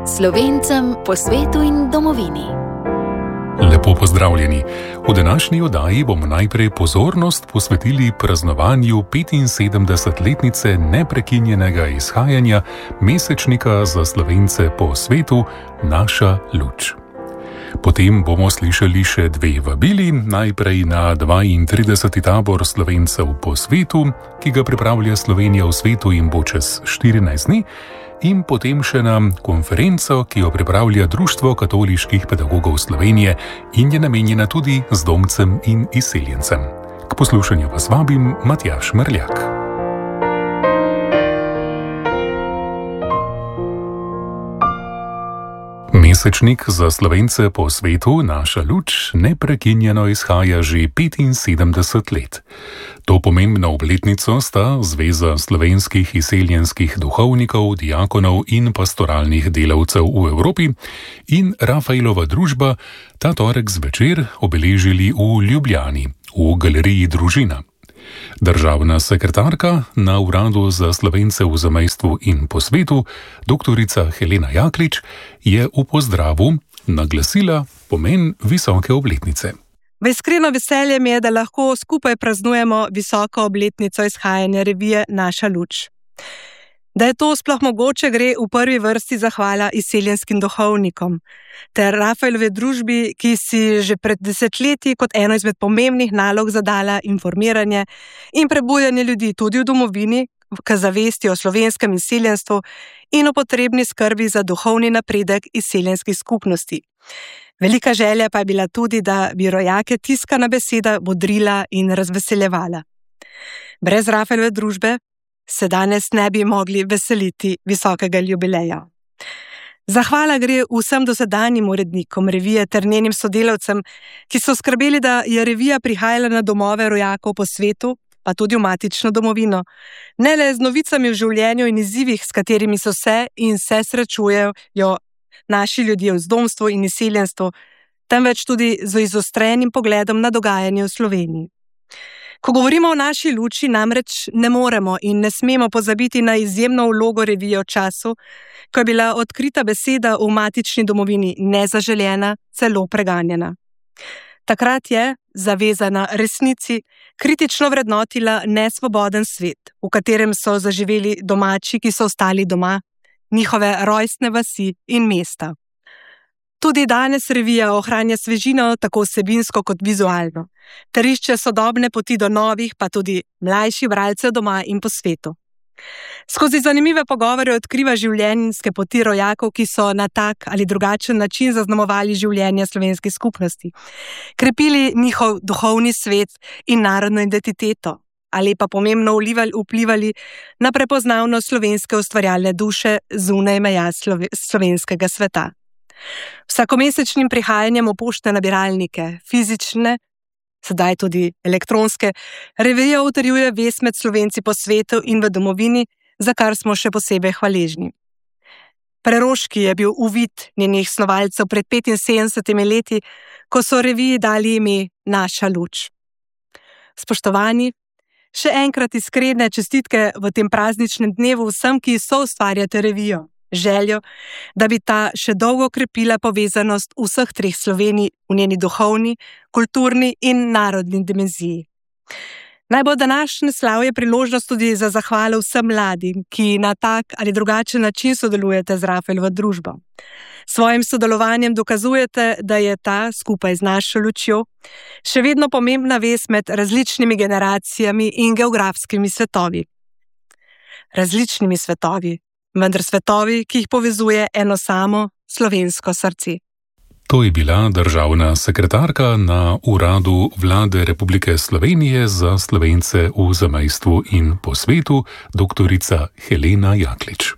Slovencem po svetu in domovini. Lepo pozdravljeni. V današnji oddaji bomo najprej pozornost posvetili praznovanju 75-letnice neprekinjenega izhajanja mesečnika za Slovence po svetu Naša luč. Potem bomo slišali še dve vabili, najprej na 32. tabor Slovencev po svetu, ki ga pripravlja Slovenija v svetu in bo čez 14 dni, in potem še na konferenco, ki jo pripravlja Društvo katoliških pedagogov Slovenije in je namenjena tudi zdomcem in izseljencem. K poslušanju vas vabim Matjaž Mrljak. Mesečnik za Slovence po svetu Naša luč neprekinjeno izhaja že 75 let. To pomembno obletnico sta Zveza slovenskih izseljenskih duhovnikov, diakonov in pastoralnih delavcev v Evropi in Rafaelova družba ta torek zvečer obeležili v Ljubljani, v galeriji Družina. Državna sekretarka na Uradu za Slovence v zamejstvu in po svetu, doktorica Helena Jaklič, je v pozdravu naglasila pomen visoke obletnice. Iskreno veselje mi je, da lahko skupaj praznujemo visoko obletnico izhajanja revije Naša luč. Da je to sploh mogoče, gre v prvi vrsti zahvala izseljenskim duhovnikom ter Rafaelovi družbi, ki si že pred desetletji kot eno izmed pomembnih nalog zadala informiranje in prebujanje ljudi tudi v domovini k zavesti o slovenskem izseljenstvu in o potrebni skrbi za duhovni napredek izseljenskih skupnosti. Velika želja pa je bila tudi, da bi rojake tiskana beseda bodrila in razveseljevala. Brez Rafaelove družbe se danes ne bi mogli veseliti visokega jubileja. Zahvala gre vsem dosedanjim urednikom revije ter njenim sodelavcem, ki so skrbeli, da je revija prihajala na domove rojakov po svetu, pa tudi v matično domovino, ne le z novicami v življenju in izzivih, s katerimi so se in se srečujejo naši ljudje v zdomstvu in izseljenstvu, temveč tudi z izostrenim pogledom na dogajanje v Sloveniji. Ko govorimo o naši luči, namreč ne moremo in ne smemo pozabiti na izjemno vlogo revije v času, ko je bila odkrita beseda v matični domovini nezaželjena, celo preganjena. Takrat je, zavezana resnici, kritično vrednotila nesvoboden svet, v katerem so zaživeli domači, ki so ostali doma, njihove rojstne vasi in mesta. Tudi danes revija ohranja svežino tako vsebinsko kot vizualno, ter išče sodobne poti do novih, pa tudi mlajših bralcev doma in po svetu. Skozi zanimive pogovore odkriva življenjske poti rojakov, ki so na tak ali drugačen način zaznamovali življenje slovenskih skupnosti, krepili njihov duhovni svet in narodno identiteto, ali pa pomembno vplivali na prepoznavnost slovenske ustvarjalne duše zunaj meja slovenskega sveta. Vsakomesečnim prihajanjem v poštne nabiralnike, fizične, sedaj tudi elektronske, revija utrjuje vez med Slovenci po svetu in v domovini, za kar smo še posebej hvaležni. Preroški je bil uvid njenih snovalcev pred 75 leti, ko so reviji dali ime Naša luč. Spoštovani, še enkrat iskrene čestitke v tem prazničnem dnevu vsem, ki soustvarjate revijo. Željo, da bi ta še dolgo krepila povezanost vseh treh Slovenij v njeni duhovni, kulturni in narodni dimenziji. Naj bo današnje slavje priložnost tudi za zahvalo vsem mladim, ki na tak ali drugačen način sodelujete z Rafaelovo družbo. Svojim sodelovanjem dokazujete, da je ta, skupaj z Našo lučjo, še vedno pomembna vez med različnimi generacijami in geografskimi svetovi. Različnimi svetovi, vendar svetovi, ki jih povezuje eno samo slovensko srce. To je bila državna sekretarka na Uradu Vlade Republike Slovenije za Slovence v zamejstvu in po svetu, doktorica Helena Jaklič.